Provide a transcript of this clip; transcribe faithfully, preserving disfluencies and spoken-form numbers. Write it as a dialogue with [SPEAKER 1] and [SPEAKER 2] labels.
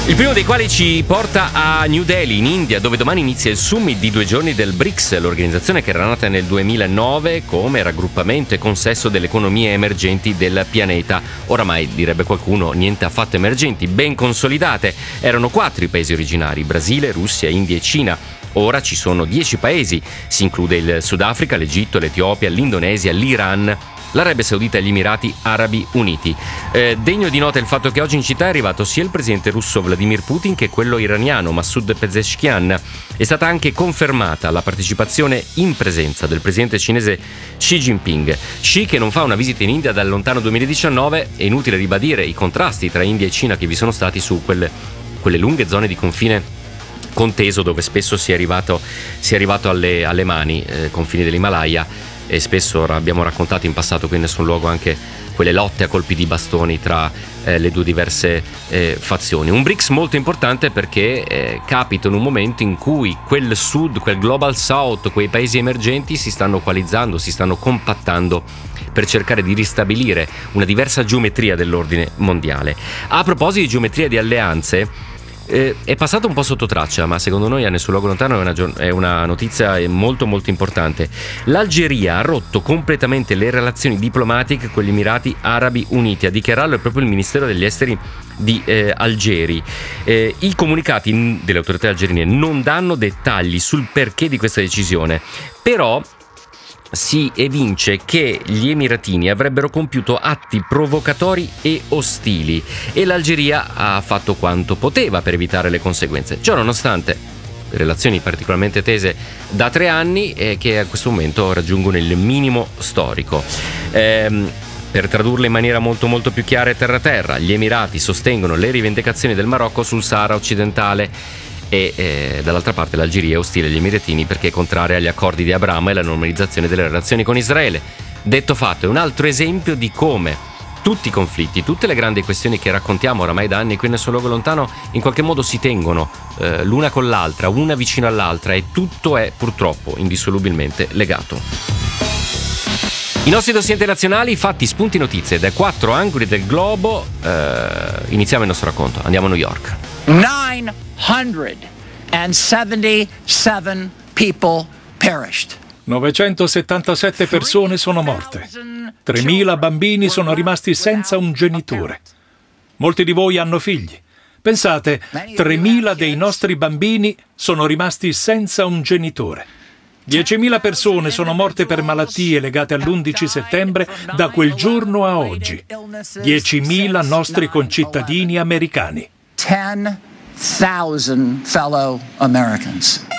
[SPEAKER 1] Il primo dei quali ci porta a New Delhi, in India, dove domani inizia il summit di due giorni del B R I C S, l'organizzazione che era nata nel duemilanove come raggruppamento e consesso delle economie emergenti del pianeta. Oramai, direbbe qualcuno, niente affatto emergenti, ben consolidate. Erano quattro i paesi originari: Brasile, Russia, India e Cina. Ora ci sono dieci paesi, si include il Sudafrica, l'Egitto, l'Etiopia, l'Indonesia, l'Iran, l'Arabia Saudita e gli Emirati Arabi Uniti. Eh, degno di nota il fatto che oggi in città è arrivato sia il presidente russo Vladimir Putin che quello iraniano Masoud Pezeshkian. È stata anche confermata la partecipazione in presenza del presidente cinese Xi Jinping. Xi, che non fa una visita in India dal lontano duemiladiciannove, è inutile ribadire i contrasti tra India e Cina che vi sono stati su quelle, quelle lunghe zone di confine conteso dove spesso si è arrivato, si è arrivato alle, alle mani, eh, confini dell'Himalaya, e spesso abbiamo raccontato in passato qui in Nessun Luogo anche quelle lotte a colpi di bastoni tra eh, le due diverse eh, fazioni. Un B R I C S molto importante perché eh, capita in un momento in cui quel sud, quel global south, quei paesi emergenti si stanno coalizzando, si stanno compattando per cercare di ristabilire una diversa geometria dell'ordine mondiale. A proposito di geometria di alleanze, Eh, è passato un po' sotto traccia, ma secondo noi a Nessun Luogo Lontano è una, è una notizia molto molto importante. L'Algeria ha rotto completamente le relazioni diplomatiche con gli Emirati Arabi Uniti, a dichiararlo proprio il Ministero degli Esteri di eh, Algeri. Eh, I comunicati delle autorità algerine non danno dettagli sul perché di questa decisione, però si evince che gli emiratini avrebbero compiuto atti provocatori e ostili e l'Algeria ha fatto quanto poteva per evitare le conseguenze. Ciò nonostante, relazioni particolarmente tese da tre anni e che a questo momento raggiungono il minimo storico. Ehm, Per tradurle in maniera molto molto più chiara e terra terra, gli Emirati sostengono le rivendicazioni del Marocco sul Sahara occidentale e eh, dall'altra parte l'Algeria è ostile agli emiratini perché è contraria agli accordi di Abramo e alla normalizzazione delle relazioni con Israele. Detto fatto, è un altro esempio di come tutti i conflitti, tutte le grandi questioni che raccontiamo oramai da anni qui nel Nessun Luogo Lontano in qualche modo si tengono eh, l'una con l'altra, una vicino all'altra, e tutto è purtroppo indissolubilmente legato. I nostri dossier internazionali, fatti, spunti, notizie da quattro angoli del globo. Eh, iniziamo il nostro racconto. Andiamo a New York.
[SPEAKER 2] nine hundred seventy-seven people perished.
[SPEAKER 3] novecentosettantasette persone sono morte. tremila bambini sono rimasti senza un genitore. Molti di voi hanno figli. Pensate, tremila dei nostri bambini sono rimasti senza un genitore. diecimila persone sono morte per malattie legate all'undici settembre da quel giorno a oggi. diecimila nostri concittadini americani.
[SPEAKER 2] ten thousand fellow Americans.